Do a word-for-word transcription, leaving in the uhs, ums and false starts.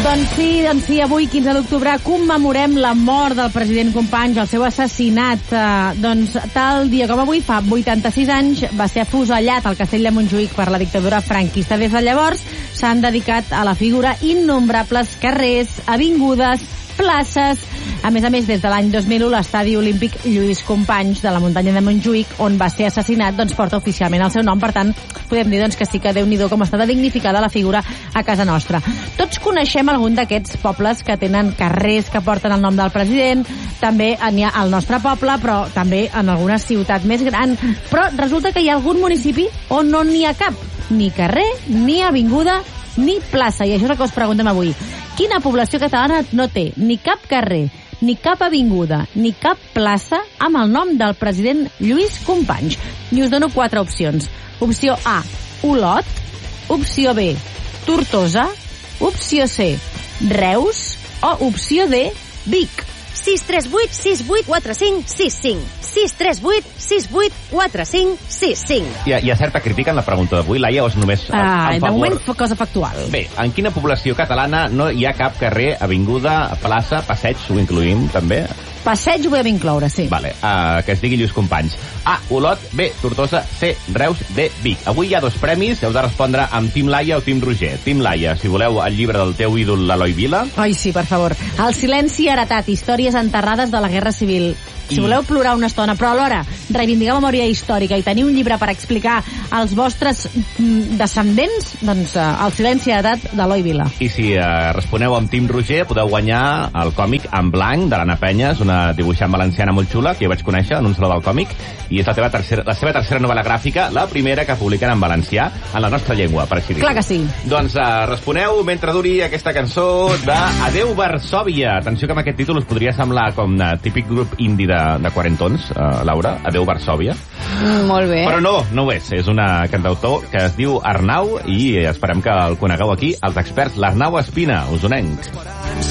Doncs sí, doncs sí, avui, quinze d'octubre, commemorem la mort del president Companys, el seu assassinat. Eh, doncs tal dia com avui, fa vuitanta-sis anys, va ser afusellat al castell de Montjuïc per la dictadura franquista. Des de llavors s'han dedicat a la figura innombrables carrers, avingudes, places. A més a més, des de l'any dos mil u, l'estadi olímpic Lluís Companys de la muntanya de Montjuïc, on va ser assassinat, doncs porta oficialment el seu nom. Per tant, podem dir doncs, que sí que Déu-n'hi-do com està de dignificada la figura a casa nostra. Tots coneixem algun d'aquests pobles que tenen carrers que porten el nom del president. També n'hi ha al nostre poble, però també en alguna ciutat més gran. Però resulta que hi ha algun municipi on no n'hi ha cap. Ni carrer, ni avinguda, ni plaça. I això és el que us preguntem avui. Quina població catalana no té ni cap carrer, ni cap avinguda, ni cap plaça amb el nom del president Lluís Companys? I us dono quatre opcions. Opció A, Olot. Opció B, Tortosa. Opció C, Reus. O opció D, Vic. sis tres vuit sis vuit quatre cinc sis cinc. sis tres vuit sis vuit quatre cinc sis cinc. Hi ha, hi ha certa crítica en la pregunta d'avui, Laia, o és només ah, en favor? De moment, cosa factual. Bé, en quina població catalana no hi ha cap carrer, avinguda, plaça, passeig, ho incluïm també? Passeig ho podem incloure, sí. Vale, uh, que es digui Lluís Companys. A, Olot. B, Tortosa. C, Reus. D, Vic. Avui hi ha dos premis, heu de respondre amb Team Laia o Team Roger. Team Laia, si voleu el llibre del teu ídol, l'Eloi Vila. Ai, sí, per favor. El silenci heretat, històries enterrades de la Guerra Civil. Si voleu plorar una estona, però alhora reivindicar memòria històrica i tenir un llibre per explicar als vostres mm, descendents, doncs uh, el silenci heretat d'Eloi Vila. I si uh, responeu amb Team Roger, podeu guanyar el còmic En blanc, de l'Anna Penyes, una dibuixant valenciana molt xula, que jo vaig conèixer en un saló del còmic, i és la, teva tercera, la seva tercera novel·la gràfica, la primera que publiquen en valencià, en la nostra llengua, per així dir-ho. Clar que sí. Doncs uh, responeu mentre duri aquesta cançó de Adeu Varsòvia. Atenció que amb aquest títol us podria semblar com un típic grup indie de, de quarantons, uh, Laura, Adeu Varsòvia. Mm, molt bé. Però no, no ho és. És una cantautor que es diu Arnau i esperem que el conegueu aquí, els experts, l'Arnau Espina, usonenc.